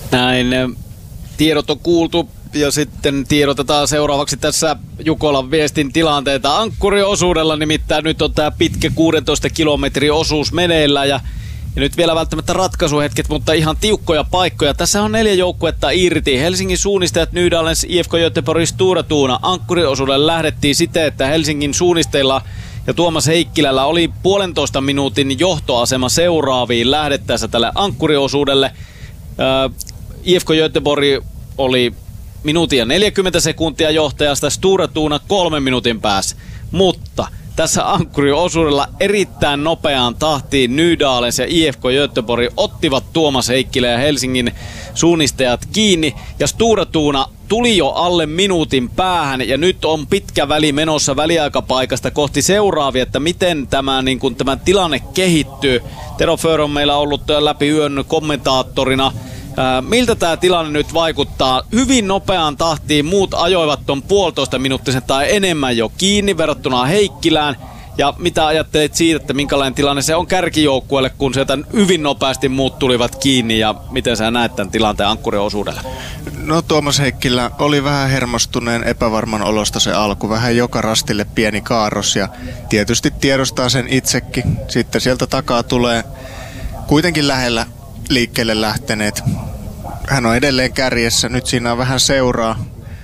Näin tiedot on kuultu ja sitten tiedotetaan seuraavaksi tässä Jukolan viestin tilanteita. Ankkuriosuudella nimittäin nyt on tämä pitkä 16 kilometrin osuus meneillä ja nyt vielä välttämättä ratkaisuhetket, mutta ihan tiukkoja paikkoja. Tässä on 4 joukkuetta irti. Helsingin suunnistajat Nydalens, IFK Göteborg, Stora Tuna. Ankkuriosuudelle lähdettiin siten, että Helsingin suunnisteilla ja Tuomas Heikkilällä oli 1,5 minuutin johtoasema seuraaviin lähdettäessä tälle ankkuriosuudelle. IFK Göteborg oli minuutin ja 40 sekuntia johtajasta, Stora Tuna 3 minuutin päässä. Mutta tässä ankkuriosuudella erittäin nopeaan tahtiin Nydalens ja IFK Göteborg ottivat Tuomas Heikkilä ja Helsingin suunnistajat kiinni. Ja Stora Tuna tuli jo alle minuutin päähän ja nyt on pitkä väli menossa väliaikapaikasta kohti seuraavia, että miten tämä tilanne kehittyy. Tero Föhr on meillä ollut läpi yön kommentaattorina. Miltä tämä tilanne nyt vaikuttaa? Hyvin nopeaan tahtiin muut ajoivat ton 1,5 minuuttisen tai enemmän jo kiinni verrattuna Heikkilään. Ja mitä ajattelet siitä, että minkälainen tilanne se on kärkijoukkueelle, kun sieltä hyvin nopeasti muut tulivat kiinni ja miten sä näet tämän tilanteen ankkuriosuudella? No Tuomas Heikkilä oli vähän hermostuneen epävarman olosta se alku. Vähän joka rastille pieni kaaros ja tietysti tiedostaa sen itsekin. Sitten sieltä takaa tulee kuitenkin lähellä liikkeelle lähteneet. Hän on edelleen kärjessä, nyt siinä on vähän seuraa.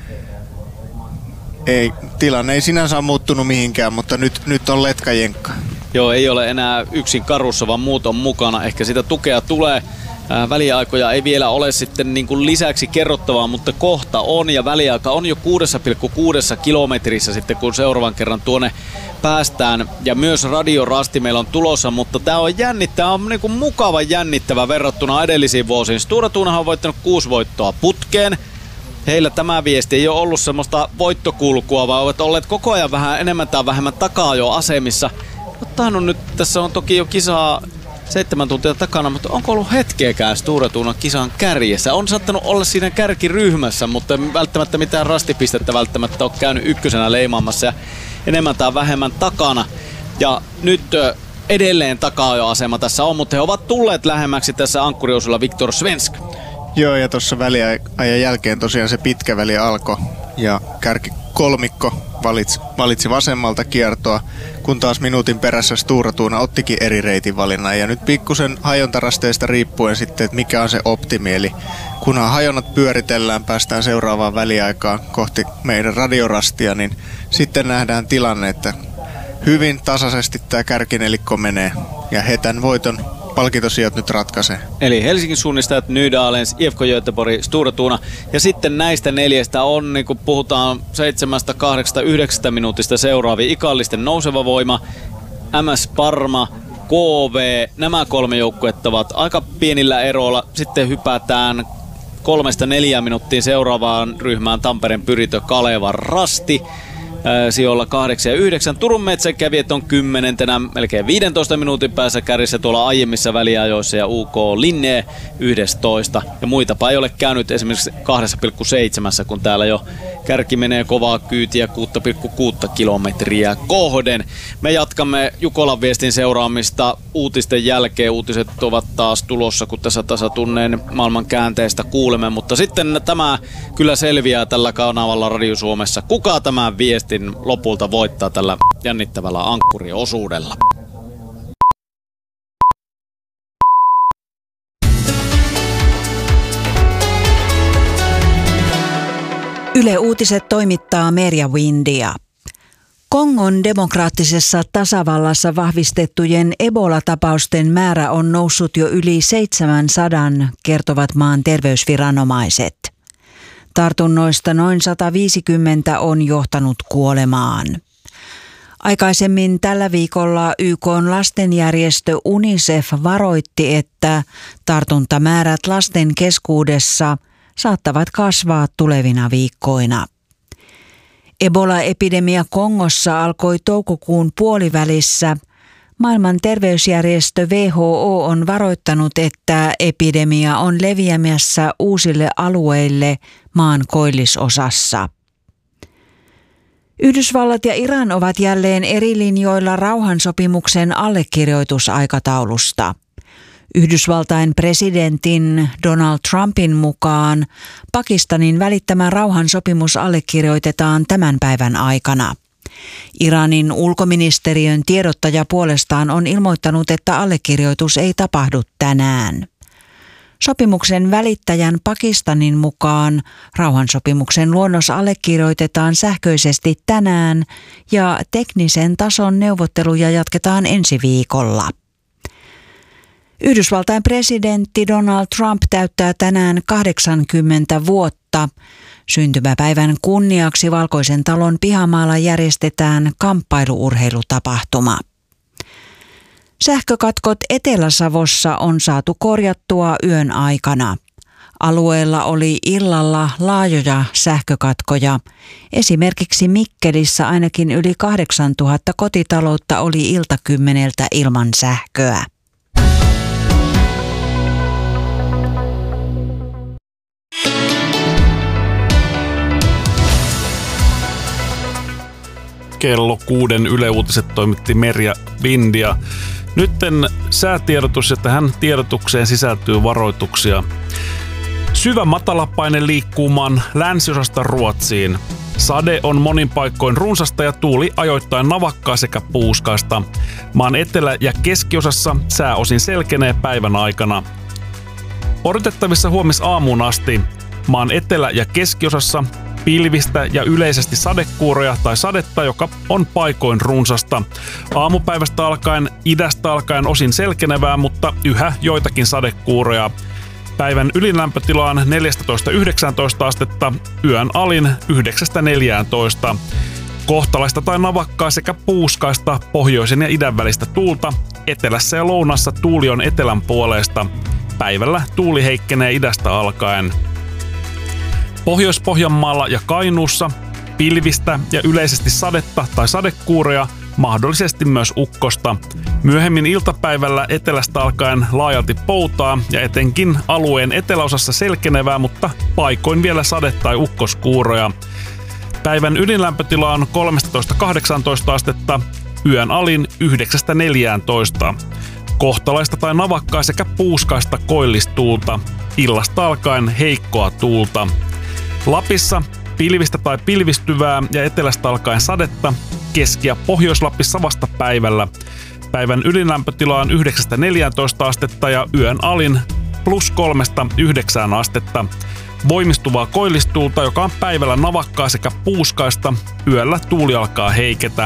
Tilanne ei sinänsä ole muuttunut mihinkään, mutta nyt on letkajenkka. Joo, ei ole enää yksin karussa, vaan muut on mukana. Ehkä sitä tukea tulee. Väliaikoja ei vielä ole sitten lisäksi kerrottavaa, mutta kohta on ja väliaika on jo 6,6 kilometrissä sitten, kun seuraavan kerran tuonne päästään. Ja myös radiorasti meillä on tulossa, mutta tämä on mukava jännittävä verrattuna edellisiin vuosiin. Stora Tunahan on voittanut 6 voittoa putkeen. Heillä tämä viesti ei ole ollut semmoista voittokulkua, vaan ovat olleet koko ajan vähän enemmän tai vähemmän takaa jo asemissa. Nyt tässä on toki jo kisaa 7 tuntia takana, mutta onko ollut hetkeäkään Stora Tunan kisan kärjessä? On saattanut olla siinä kärkiryhmässä, mutta välttämättä mitään rastipistettä välttämättä ole käynyt ykkösenä leimaamassa ja enemmän tai vähemmän takana. Ja nyt edelleen takaa-ajoasema tässä on, mutta he ovat tulleet lähemmäksi tässä ankkuriosuudella Viktor Svensk. Joo, ja tuossa väliajan jälkeen tosiaan se pitkä väli alkoi ja kärkikolmikko valitsi vasemmalta kiertoa, kun taas minuutin perässä Stora Tuna ottikin eri reitin valinnan. Ja nyt pikkusen hajontarasteista riippuen sitten, että mikä on se optimi. Eli kunhan hajonnat pyöritellään, päästään seuraavaan väliaikaan kohti meidän radiorastia, niin sitten nähdään tilanne, että hyvin tasaisesti tämä kärkinelikko menee ja he tämän voiton palkintosijat nyt ratkaisee. Eli Helsingin suunnistajat, Nydalens, IFK Göteborg, Stora Tuna. Ja sitten näistä 4 on, niin kuin puhutaan 7, 8, 9 minuutista seuraavia ikallisten nouseva voima, MS Parma, KV. Nämä 3 joukkuetta ovat aika pienillä eroilla. Sitten hypätään 3-4 minuuttiin seuraavaan ryhmään Tampereen Pyritö, Kaleva, Rasti. Sijoilla 8 ja 9. Turun Metsäkävijät on 10, melkein 15 minuutin päässä kärjessä tuolla aiemmissa väliajoissa ja UK Linne 11. Ja muitapa ei ole käynyt esimerkiksi 2,7, kun täällä jo kärki menee kovaa kyytiä 6,6 kilometriä kohden. Me jatkamme Jukolan viestin seuraamista uutisten jälkeen. Uutiset ovat taas tulossa, kun tässä tasatunneen maailman käänteestä kuulemme, mutta sitten tämä kyllä selviää tällä kanavalla Radio Suomessa. Kuka tämä viestin lopulta voittaa tällä jännittävällä ankkuriosuudella? Yle Uutiset toimittaa Merja Windia. Kongon demokraattisessa tasavallassa vahvistettujen Ebola-tapausten määrä on noussut jo yli 700, kertovat maan terveysviranomaiset. Tartunnoista noin 150 on johtanut kuolemaan. Aikaisemmin tällä viikolla YK:n lastenjärjestö UNICEF varoitti, että tartuntamäärät lasten keskuudessa saattavat kasvaa tulevina viikkoina. Ebola-epidemia Kongossa alkoi toukokuun puolivälissä. Maailman terveysjärjestö WHO on varoittanut, että epidemia on leviämässä uusille alueille maan koillisosassa. Yhdysvallat ja Iran ovat jälleen eri linjoilla rauhansopimuksen allekirjoitusaikataulusta. Yhdysvaltain presidentin Donald Trumpin mukaan Pakistanin välittämä rauhansopimus allekirjoitetaan tämän päivän aikana. Iranin ulkoministeriön tiedottaja puolestaan on ilmoittanut, että allekirjoitus ei tapahdu tänään. Sopimuksen välittäjän Pakistanin mukaan rauhansopimuksen luonnos allekirjoitetaan sähköisesti tänään ja teknisen tason neuvotteluja jatketaan ensi viikolla. Yhdysvaltain presidentti Donald Trump täyttää tänään 80 vuotta. Syntymäpäivän kunniaksi Valkoisen talon pihamaalla järjestetään kamppailuurheilutapahtuma. Sähkökatkot Etelä-Savossa on saatu korjattua yön aikana. Alueella oli illalla laajoja sähkökatkoja. Esimerkiksi Mikkelissä ainakin yli 8000 kotitaloutta oli iltakymmeneltä ilman sähköä. Kello 6 Yle Uutiset toimitti Merja Vindia. Nytten säätiedotus ja tähän tiedotukseen sisältyy varoituksia. Syvä matalapaine liikkuu maan länsiosasta Ruotsiin. Sade on monin paikkoin runsasta ja tuuli ajoittain navakkaa sekä puuskaista. Maan etelä- ja keskiosassa sää osin selkenee päivän aikana. Odotettavissa huomisaamuun asti maan etelä- ja keskiosassa pilvistä ja yleisesti sadekuuroja tai sadetta, joka on paikoin runsasta. Aamupäivästä alkaen, idästä alkaen osin selkenevää, mutta yhä joitakin sadekuuroja. Päivän ylinlämpötila on 14–19 astetta, yön alin 9–14. Kohtalaista tai navakkaa sekä puuskaista pohjoisen ja idän välistä tuulta. Etelässä ja lounassa tuuli on etelän puolesta. Päivällä tuuli heikkenee idästä alkaen. Pohjois-Pohjanmaalla ja Kainuussa pilvistä ja yleisesti sadetta tai sadekuuroja, mahdollisesti myös ukkosta. Myöhemmin iltapäivällä etelästä alkaen laajalti poutaa ja etenkin alueen eteläosassa selkenevää, mutta paikoin vielä sade- tai ukkoskuuroja. Päivän ydinlämpötila on 13–18 astetta, yön alin 9–14. Kohtalaista tai navakkaa sekä puuskaista koillistuulta. Illasta alkaen heikkoa tuulta. Lapissa pilvistä tai pilvistyvää ja etelästä alkaen sadetta, Keski- ja Pohjois-Lapissa vasta päivällä. Päivän ydinlämpötila on 9–14 astetta ja yön alin +3–9 astetta. Voimistuvaa koillistuulta, joka on päivällä navakkaa sekä puuskaista, yöllä tuuli alkaa heiketä.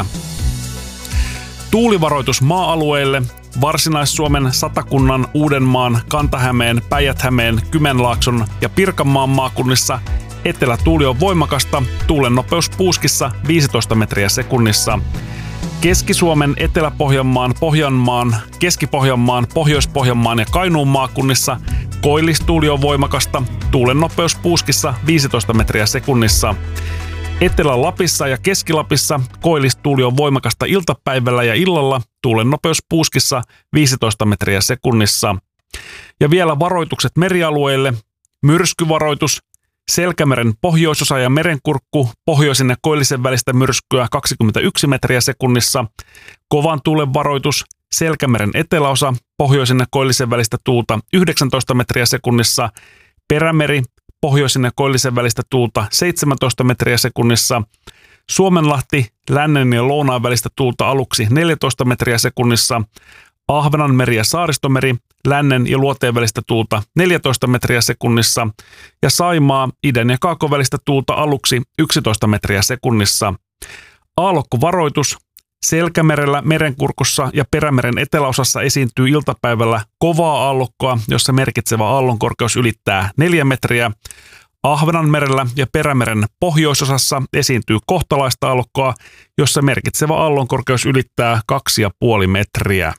Tuulivaroitus maa-alueille: Varsinais-Suomen, Satakunnan, Uudenmaan, Kanta-Hämeen, Päijät-Hämeen, Kymenlaakson ja Pirkanmaan maakunnissa etelätuuli on voimakasta, tuulen nopeus puuskissa 15 metriä sekunnissa. Keski-Suomen, Etelä-Pohjanmaan, Pohjanmaan, Keski-Pohjanmaan, Pohjois-Pohjanmaan ja Kainuun maakunnissa koillistuuli on voimakasta, tuulen nopeus puuskissa 15 metriä sekunnissa. Etelä-Lapissa ja Keski-Lapissa koillistuuli on voimakasta iltapäivällä ja illalla, tuulen nopeus puuskissa 15 metriä sekunnissa. Ja vielä varoitukset merialueille: myrskyvaroitus, Selkämeren pohjoisosa ja Merenkurkku, pohjoisen ja koillisen välistä myrskyä 21 metriä sekunnissa. Kovan tuulen varoitus, Selkämeren eteläosa, pohjoisen ja koillisen välistä tuulta 19 metriä sekunnissa. Perämeri, pohjoisen ja koillisen välistä tuulta 17 metriä sekunnissa. Suomenlahti, lännen ja lounaan välistä tuulta aluksi 14 metriä sekunnissa. Ahvenanmeri ja Saaristomeri, lännen ja luoteen välistä tuulta 14 metriä sekunnissa. Ja Saimaa, idän ja kaakon välistä tuulta aluksi 11 metriä sekunnissa. Aallokkovaroitus: Selkämerellä, Merenkurkussa ja Perämeren eteläosassa esiintyy iltapäivällä kovaa aallokkoa, jossa merkitsevä aallonkorkeus ylittää 4 metriä. Ahvenanmerellä ja Perämeren pohjoisosassa esiintyy kohtalaista aallokkoa, jossa merkitsevä aallonkorkeus ylittää 2,5 metriä.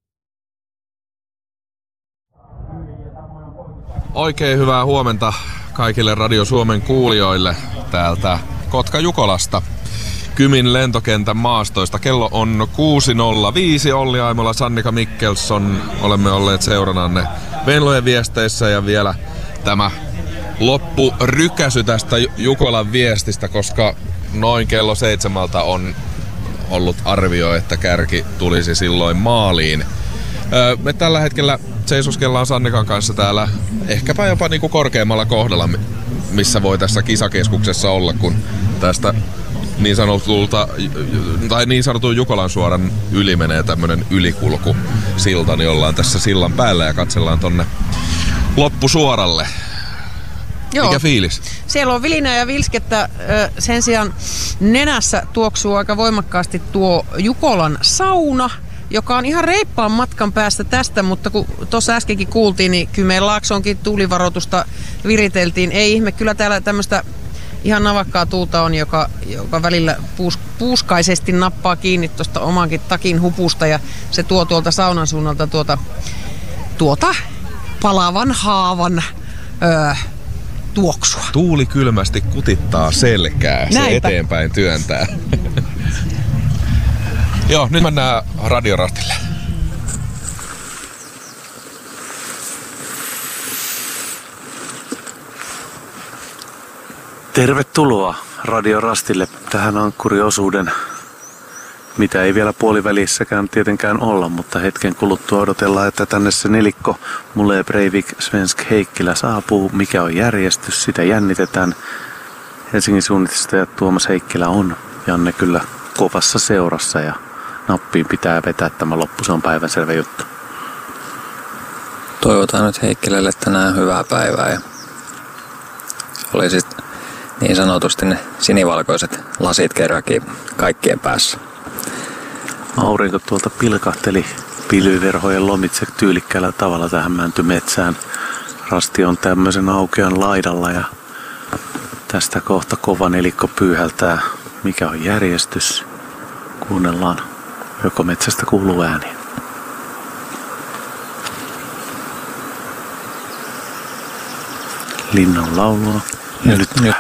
Oikein hyvää huomenta kaikille Radio Suomen kuulijoille täältä Kotka-Jukolasta, Kymin lentokentän maastoista. Kello on 6.05. Olli Aimola, Sannika Mikkelsson. Olemme olleet seurananne Venlojen viesteissä ja vielä tämä loppurykäsy tästä Jukolan viestistä, koska noin kello 7 on ollut arvio, että kärki tulisi silloin maaliin. Me tällä hetkellä seisoskellaan Sannikan kanssa täällä ehkäpä jopa niinku korkeammalla kohdalla, missä voi tässä kisakeskuksessa olla, kun tästä niin sanotun Jukolan suoran yli menee tämmönen ylikulkusilta, niin ollaan tässä sillan päällä ja katsellaan tonne loppusuoralle. Joo. Mikä fiilis? Siellä on vilinää ja vilskettä. Sen sijaan nenässä tuoksuu aika voimakkaasti tuo Jukolan sauna, joka on ihan reippaan matkan päästä tästä, mutta kun tuossa äskenkin kuultiin, niin Kymenlaaksoonkin tuulivaroitusta viriteltiin. Ei ihme, kyllä täällä tämmöistä ihan navakkaa tuulta on, joka välillä puuskaisesti nappaa kiinni tuosta omankin takin hupusta ja se tuo tuolta saunan suunnalta tuota palavan haavan tuoksua. Tuuli kylmästi kutittaa selkää, se eteenpäin työntää. Joo, nyt mennään radiorastille. Tervetuloa radiorastille tähän ankkuriosuuden, mitä ei vielä puolivälissäkään tietenkään olla, mutta hetken kuluttua odotellaan, että tänne se nelikko Mulle Breivik Svensk Heikkilä saapuu. Mikä on järjestys, sitä jännitetään. Helsingin suunnistajat Tuomas Heikkilä on Janne kyllä kovassa seurassa ja nappiin pitää vetää tämä loppu, se on päivänselvä juttu. Toivotaan nyt Heikkilälle tänään hyvää päivää ja oli sitten niin sanotusti ne sinivalkoiset lasit kerrankin kaikkien päässä. Aurinko tuolta pilkahteli pilviverhojen lomitse tyylikkäällä tavalla tähän mäntymetsään. Rasti on tämmöisen aukean laidalla ja tästä kohta kova nelikko pyyhältää. Mikä on järjestys? Kuunnellaan, joko metsästä kuuluu ääni. Linnan laulua. Ja nyt tulee.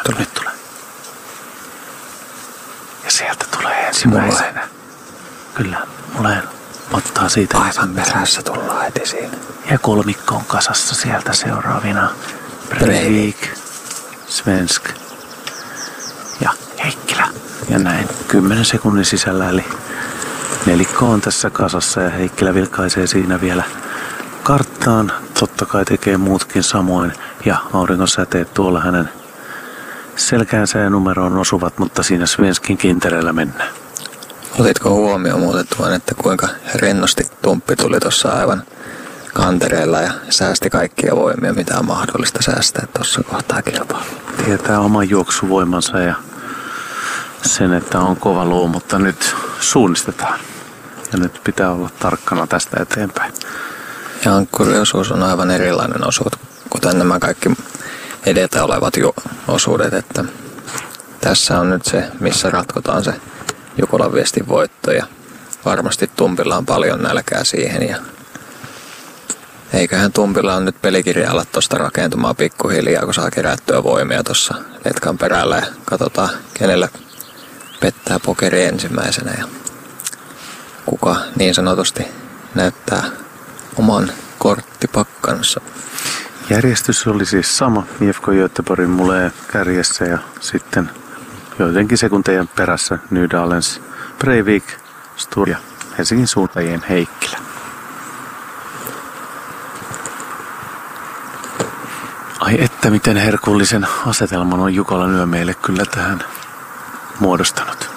Ja sieltä tulee ensimmäisenä. Kyllä, Mulle ottaa siitä. Aivan perässä tullaan heti siinä. Ja kolmikko on kasassa sieltä seuraavina. Breivik, Svensk ja Heikkilä. Ja näin 10 sekunnin sisällä, eli nelikko on tässä kasassa ja Heikkilä vilkaisee siinä vielä karttaan. Totta kai tekee muutkin samoin ja auringon säteet tuolla hänen selkäänsä ja numeroon osuvat, mutta siinä Svenskin kintereellä mennään. Otitko huomioon muuten tuon, että kuinka rennosti Tumppi tuli tuossa aivan kantereella ja säästi kaikkia voimia, mitä on mahdollista säästää tuossa kohtaa kilpailua. Tietää oman juoksuvoimansa ja sen, että on kova luu, mutta nyt suunnistetaan. Ja nyt pitää olla tarkkana tästä eteenpäin. Ja ankkuriosuus on aivan erilainen osuus, kuten nämä kaikki edeltä olevat osuudet, että tässä on nyt se, missä ratkotaan se Jukolan Viestin voitto ja varmasti Tumpilla on paljon nälkää siihen ja eiköhän Tumpilla on nyt pelikirja ala tuosta rakentumaan pikkuhiljaa, kun saa kerättyä voimia tuossa letkan perällä ja katsotaan kenellä pettää pokeri ensimmäisenä ja kuka niin sanotusti näyttää oman korttipakkansa. Järjestys oli siis sama. IFK Göteborgin Mulle kärjessä ja sitten joidenkin sekuntejen perässä Nydalens, Breivik, Stur ja Helsingin suuntajien Heikkilä. Ai että miten herkullisen asetelman on Jukolan yö meille kyllä tähän muodostanut.